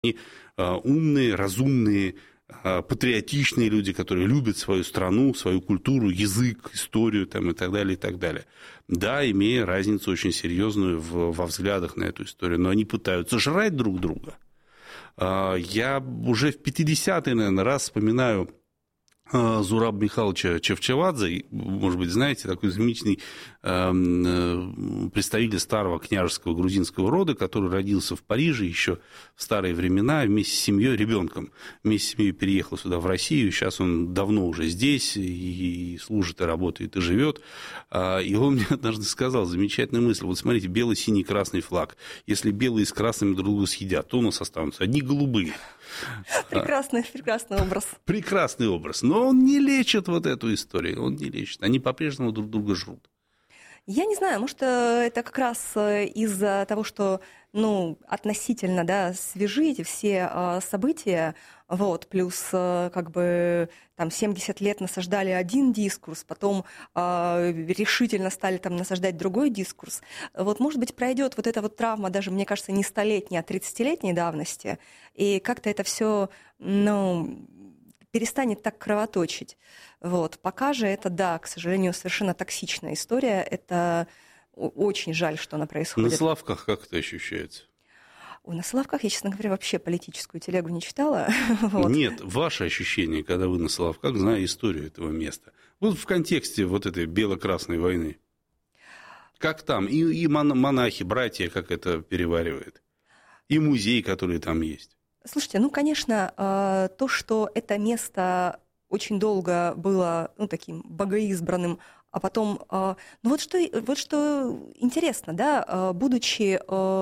Они умные, разумные, патриотичные люди, которые любят свою страну, свою культуру, язык, историю там, и так далее, и так далее. Да, имея разницу очень серьезную во взглядах на эту историю, но они пытаются жрать друг друга. Я уже в 50-й, наверное, раз вспоминаю Зураба Михайловича Чевчевадзе, может быть, знаете, такой замечательный представитель старого княжеского грузинского рода, который родился в Париже еще в старые времена вместе с семьей, ребенком. Вместе с семьей переехал сюда, в Россию. Сейчас он давно уже здесь и служит, и работает, и живет. И он мне однажды сказал замечательную мысль. Вот смотрите, белый, синий, красный флаг. Если белые с красными друг друга съедят, то у нас останутся одни голубые. Прекрасный образ. Прекрасный образ. Но он не лечит вот эту историю. Он не лечит. Они по-прежнему друг друга жрут. Я не знаю, может, это как раз из-за того, что относительно свежи эти все события, плюс как бы там 70 лет насаждали один дискурс, потом решительно стали там насаждать другой дискурс. Может быть, пройдет вот эта вот травма даже, мне кажется, не 100-летней, а 30-летней давности, и как-то это все, перестанет так кровоточить. Пока же это, да, к сожалению, совершенно токсичная история. Это очень жаль, что она происходит. На Славках как это ощущается? На Соловках я, честно говоря, вообще политическую телегу не читала. Нет, ваши ощущения, когда вы на Соловках, зная историю этого места, в контексте вот этой бело-красной войны. Как там? И монахи, братья, как это переваривает? И музей, который там есть. Слушайте, конечно, то, что это место очень долго было таким богоизбранным, а потом... вот что интересно, да, будучи...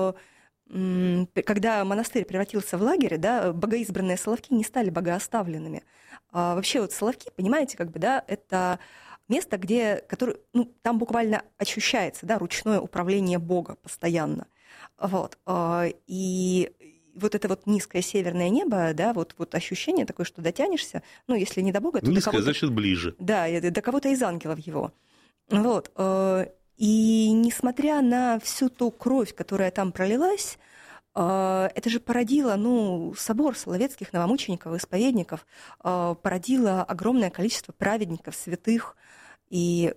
Когда монастырь превратился в лагерь, богоизбранные Соловки не стали богооставленными. Вообще Соловки, понимаете, это место, там буквально ощущается, ручное управление Бога постоянно. И это низкое северное небо, ощущение такое, что дотянешься, если не до Бога, то низкое, до кого-то... значит, ближе. Да, до кого-то из ангелов его. И несмотря на всю ту кровь, которая там пролилась, это же породило, собор соловецких новомучеников, исповедников, породило огромное количество праведников, святых. И,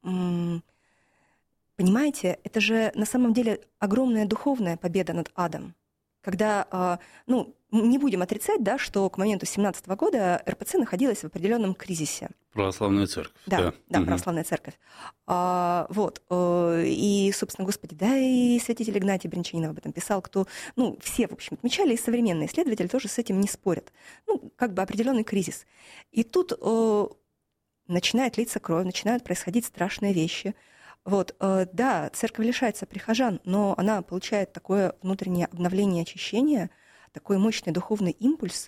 понимаете, это же на самом деле огромная духовная победа над адом. Когда, не будем отрицать, что к моменту 1917 года РПЦ находилась в определенном кризисе. Православная церковь. Да, православная церковь. И, собственно, Господи, и святитель Игнатий Брянчанин об этом писал, все, в общем, отмечали, и современные исследователи тоже с этим не спорят. Определенный кризис. И тут начинает литься кровь, начинают происходить страшные вещи. Да, церковь лишается прихожан, но она получает такое внутреннее обновление, очищение, такой мощный духовный импульс.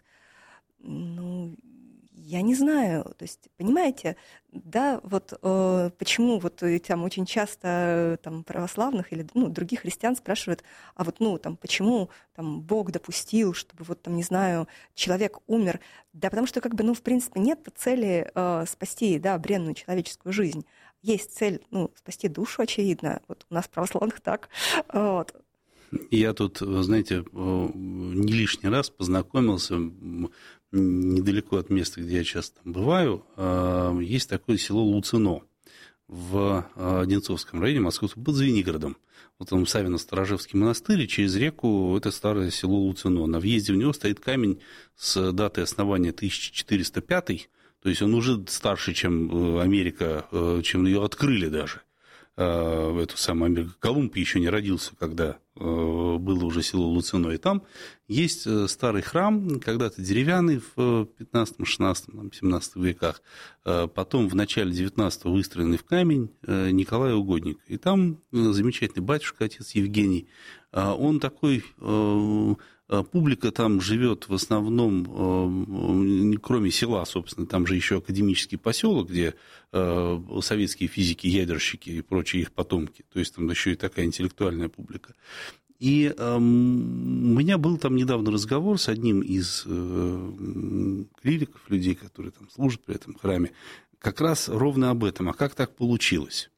Я не знаю, то есть, понимаете, почему там очень часто православных или других христиан спрашивают, почему Бог допустил, чтобы человек умер. Да, потому что в принципе нет цели спасти, бренную человеческую жизнь. Есть цель, спасти душу, очевидно. У нас православных так. Я тут, знаете, не лишний раз познакомился недалеко от места, где я часто там бываю. Есть такое село Луцино в Одинцовском районе, Московском, под Звенигородом. Там Савино-Сторожевский монастырь, и через реку это старое село Луцино. На въезде в него стоит камень с датой основания 1405, то есть он уже старше, чем Америка, чем ее открыли даже. Эту самую Америку. Колумб еще не родился, когда было уже село Луцино. И там есть старый храм, когда-то деревянный в 15, 16, 17 веках, потом в начале 19-го выстроенный в камень Николай Угодник. И там замечательный батюшка, отец Евгений, он такой... Публика там живет в основном, кроме села, собственно, там же еще академический поселок, где советские физики, ядерщики и прочие их потомки, то есть там еще и такая интеллектуальная публика. И у меня был там недавно разговор с одним из клириков, людей, которые там служат при этом храме, как раз ровно об этом. А как так получилось?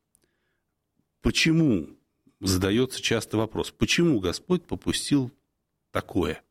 Почему, задается часто вопрос, почему Господь попустил такое?